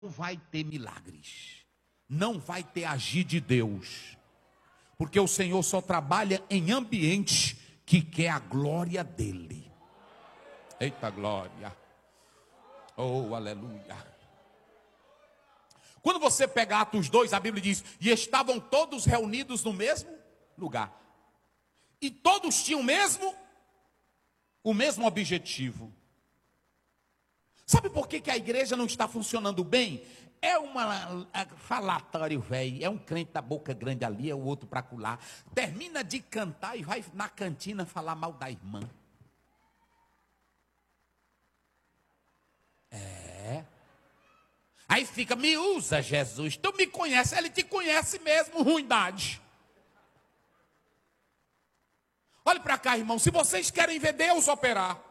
vai ter milagres, não vai ter agir de Deus, porque o Senhor só trabalha em ambientes que quer a glória dele. Eita glória, oh aleluia. Quando você pega Atos 2, a Bíblia diz, e estavam todos reunidos no mesmo lugar, e todos tinham o mesmo objetivo. Sabe por que a igreja não está funcionando bem? É falatório velho, é um crente da boca grande ali, é o outro para colar. Termina de cantar e vai na cantina falar mal da irmã. Aí fica, me usa Jesus, tu me conhece, ele te conhece mesmo, ruindade. Olhe para cá, irmão, se vocês querem ver Deus operar,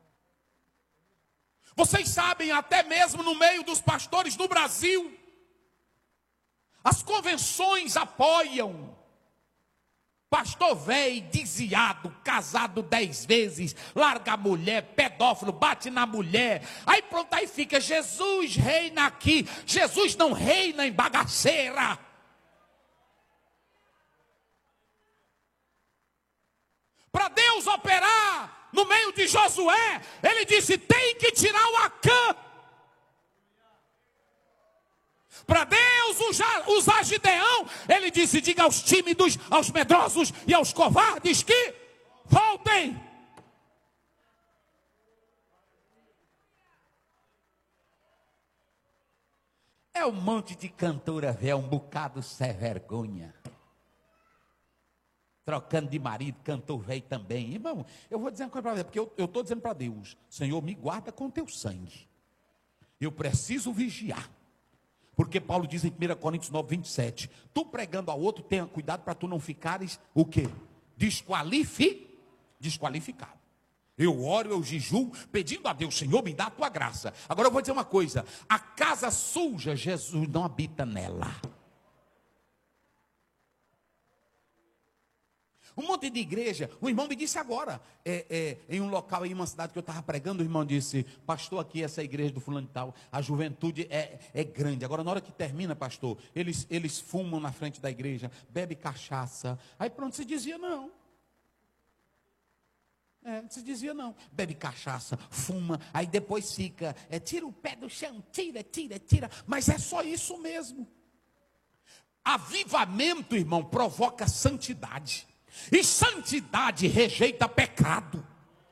vocês sabem, até mesmo no meio dos pastores do Brasil, as convenções apoiam pastor velho, desviado, casado 10 vezes, larga a mulher, pedófilo, bate na mulher. Aí pronto, aí fica, Jesus reina aqui. Jesus não reina em bagaceira. Para Deus operar no meio de Josué, ele disse, tem que tirar o Acã. Para Deus usar Gideão, ele disse, diga aos tímidos, aos medrosos e aos covardes que voltem. É um monte de cantora velha, um bocado sem vergonha. Trocando de marido, cantor velho também. Irmão, eu vou dizer uma coisa para você, porque eu estou dizendo para Deus, Senhor, me guarda com teu sangue. Eu preciso vigiar. Porque Paulo diz em 1 Coríntios 9, 27, tu pregando ao outro, tenha cuidado para tu não ficares, o quê? Desqualificado. Eu oro, eu jejuo, pedindo a Deus, Senhor, me dá a tua graça. Agora eu vou dizer uma coisa, a casa suja, Jesus não habita nela. Um monte de igreja, o irmão me disse agora, em um local, em uma cidade que eu estava pregando, o irmão disse, pastor, aqui essa igreja do fulano e tal, a juventude é grande. Agora na hora que termina, pastor, eles fumam na frente da igreja, bebe cachaça. Aí pronto, se dizia não. Se dizia não, bebe cachaça, fuma, aí depois fica, tira o pé do chão, tira, mas é só isso mesmo. Avivamento, irmão, provoca santidade. E santidade rejeita pecado.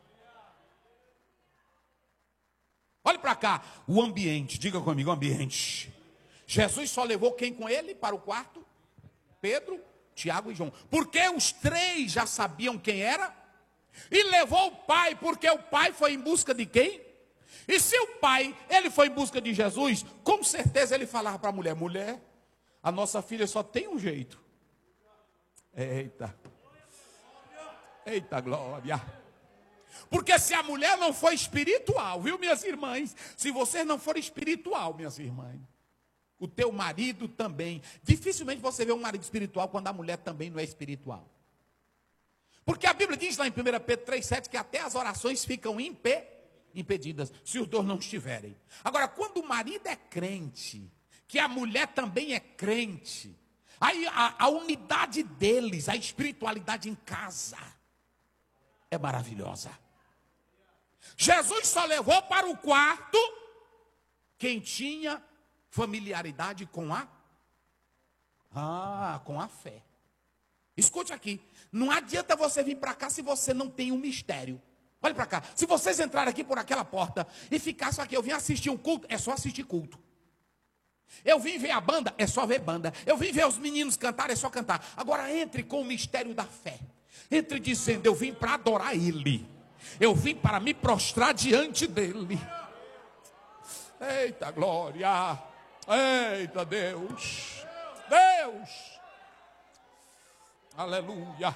Olhe para cá, o ambiente, diga comigo, o ambiente. Jesus só levou quem com ele para o quarto? Pedro, Tiago e João. Porque os três já sabiam quem era. E levou o pai, porque o pai foi em busca de quem? E se o pai, ele foi em busca de Jesus, com certeza ele falava para a mulher, mulher, a nossa filha só tem um jeito. Eita glória. Porque se a mulher não for espiritual, viu minhas irmãs? Se você não for espiritual, minhas irmãs, o teu marido também. Dificilmente você vê um marido espiritual quando a mulher também não é espiritual. Porque a Bíblia diz lá em 1 Pedro 3,7 que até as orações ficam impedidas, se os dois não estiverem. Agora, quando o marido é crente, que a mulher também é crente, aí a unidade deles, a espiritualidade em casa, é maravilhosa. Jesus só levou para o quarto quem tinha familiaridade com a fé. Escute aqui, não adianta você vir para cá se você não tem um mistério. Olha para cá, se vocês entrarem aqui por aquela porta e ficar só aqui, eu vim assistir um culto, é só assistir culto. Eu vim ver a banda, é só ver banda. Eu vim ver os meninos cantar, é só cantar. Agora entre com o mistério da fé. Entre dizendo, eu vim para adorar Ele. Eu vim para me prostrar diante dEle. Eita glória. Eita Deus. Aleluia.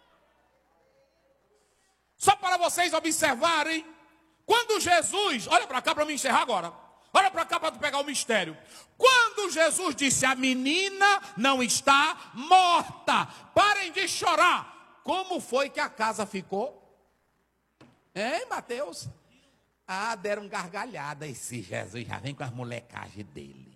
Só para vocês observarem. Quando Jesus, olha para cá para me encerrar agora. Olha para cá para tu pegar o mistério. Quando Jesus disse, a menina não está morta. Parem de chorar. Como foi que a casa ficou? Mateus? Ah, deram gargalhada. Esse Jesus já vem com as molecagens dele.